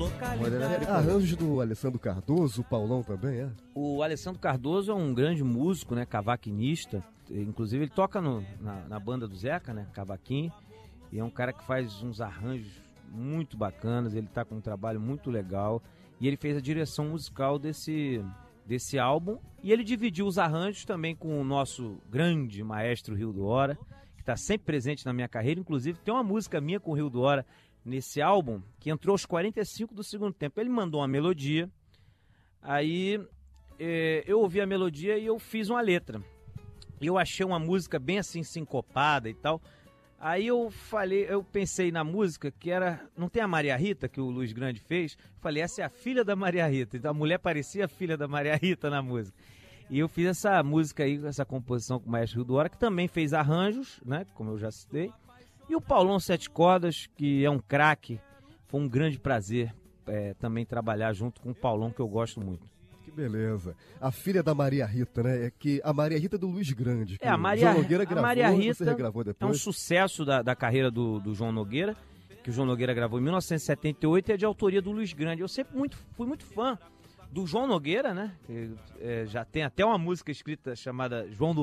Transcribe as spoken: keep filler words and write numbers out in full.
Olha, arranjos do Alessandro Cardoso, o Paulão também, é? O Alessandro Cardoso é um grande músico, né, cavaquinista. Inclusive ele toca no, na, na banda do Zeca, né, cavaquinho. E é um cara que faz uns arranjos muito bacanas, ele tá com um trabalho muito legal. E ele fez a direção musical desse, desse álbum. E ele dividiu os arranjos também com o nosso grande maestro Rio do Hora, que está sempre presente na minha carreira. Inclusive tem uma música minha com o Rio do Hora nesse álbum, que entrou aos quarenta e cinco do segundo tempo. Ele mandou uma melodia, aí é, eu ouvi a melodia e eu fiz uma letra. Eu achei uma música bem assim, sincopada e tal. Aí eu falei, eu pensei na música que era... Não tem a Maria Rita, que o Luiz Grande fez? Falei, essa é a filha da Maria Rita. Então a mulher parecia a filha da Maria Rita na música. E eu fiz essa música aí, essa composição com o maestro Rio do Hora, que também fez arranjos, né? Como eu já citei. E o Paulão Sete Cordas, que é um craque, foi um grande prazer é, também trabalhar junto com o Paulão, que eu gosto muito. Que beleza. A filha da Maria Rita, né? É que a Maria Rita é do Luiz Grande. Que é, a Maria, João Nogueira gravou, a Maria Rita você regravou depois. É um sucesso da, da carreira do, do João Nogueira, que o João Nogueira gravou em mil novecentos e setenta e oito e é de autoria do Luiz Grande. Eu sempre muito, fui muito fã do João Nogueira, né? Que, é, já tem até uma música escrita chamada João do